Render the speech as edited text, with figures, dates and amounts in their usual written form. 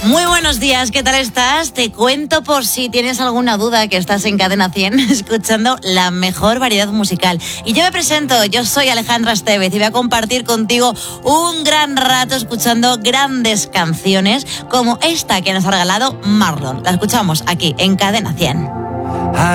Muy buenos días, ¿qué tal estás? Te cuento por si tienes alguna duda que estás en Cadena 100 escuchando la mejor variedad musical. Y yo me presento, yo soy Alejandra Estevez y voy a compartir contigo un gran rato escuchando grandes canciones como esta que nos ha regalado Marlon. La escuchamos aquí en Cadena 100.